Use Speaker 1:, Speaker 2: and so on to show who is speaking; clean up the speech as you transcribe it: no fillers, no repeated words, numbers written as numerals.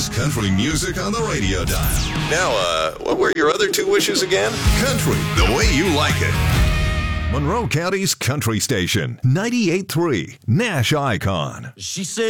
Speaker 1: best country music on the radio dial. Now, what were your other two wishes again? Country, the way you like it. Monroe County's country station, 98.3, Nash Icon.
Speaker 2: She said